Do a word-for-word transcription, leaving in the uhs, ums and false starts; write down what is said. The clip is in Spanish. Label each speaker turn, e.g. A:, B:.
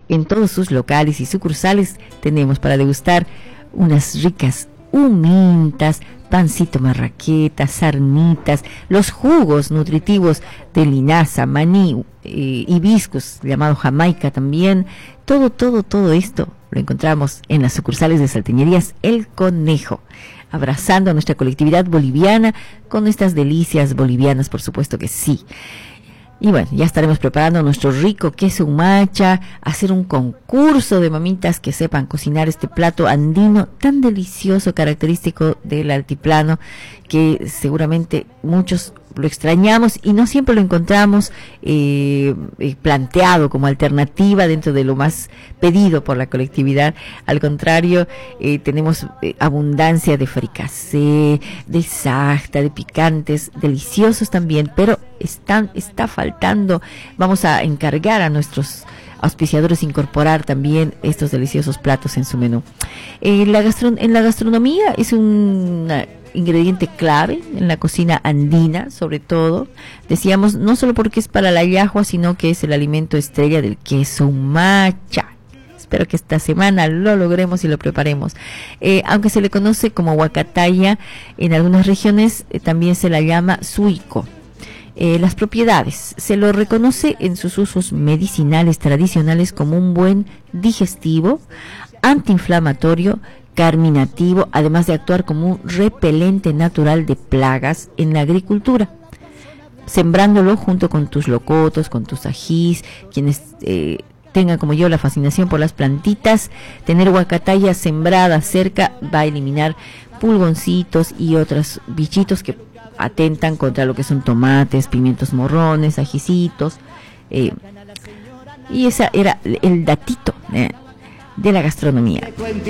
A: en todos sus locales y sucursales tenemos para degustar unas ricas humintas, pancito marraqueta, sarnitas, los jugos nutritivos de linaza, maní, eh, hibiscus, llamado jamaica también. Todo, todo, todo esto lo encontramos en las sucursales de Salteñerías El Conejo, abrazando a nuestra colectividad boliviana con estas delicias bolivianas, por supuesto que sí. Y bueno, ya estaremos preparando nuestro rico queso humacha, hacer un concurso de mamitas que sepan cocinar este plato andino tan delicioso, característico del altiplano, que seguramente muchos lo extrañamos y no siempre lo encontramos eh, eh, planteado como alternativa dentro de lo más pedido por la colectividad. Al contrario, eh, tenemos eh, abundancia de fricasé, de sajta, de picantes, deliciosos también, pero están, está faltando. Vamos a encargar a nuestros auspiciadores incorporar también estos deliciosos platos en su menú. Eh, la gastron- en la gastronomía es un ingrediente clave en la cocina andina, sobre todo, decíamos, no solo porque es para la yahua, sino que es el alimento estrella del queso humacha. Espero que esta semana lo logremos y lo preparemos. Eh, aunque se le conoce como huacataya, en algunas regiones eh, también se la llama suico. Eh, las propiedades, se lo reconoce en sus usos medicinales tradicionales como un buen digestivo, antiinflamatorio, carminativo, además de actuar como un repelente natural de plagas en la agricultura, sembrándolo junto con tus locotos, con tus ajís. Quienes eh, tengan como yo la fascinación por las plantitas, tener huacataya sembrada cerca va a eliminar pulgoncitos y otros bichitos que atentan contra lo que son tomates, pimientos morrones, ajicitos, eh, y ese era el datito eh, de la gastronomía.